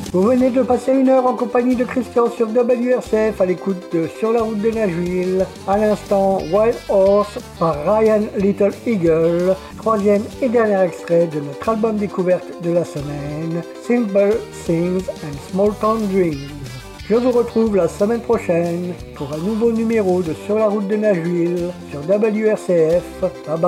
Vous venez de passer une heure en compagnie de Christian sur WRCF à l'écoute de Sur la route de Nashville. À l'instant, Wild Horse par Ryan Little Eagle, troisième et dernier extrait de notre album découverte de la semaine, Simple Things and Small Town Dreams. Je vous retrouve la semaine prochaine pour un nouveau numéro de Sur la route de Nashville sur WRCF. Bye bye.